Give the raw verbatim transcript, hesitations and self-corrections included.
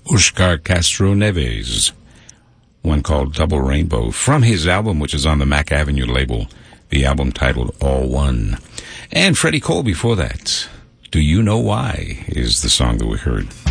Oscar Castro Neves, one called Double Rainbow, from his album, which is on the Mac Avenue label, the album titled All One. And Freddie Cole before that, Do You Know Why, is the song that we heard.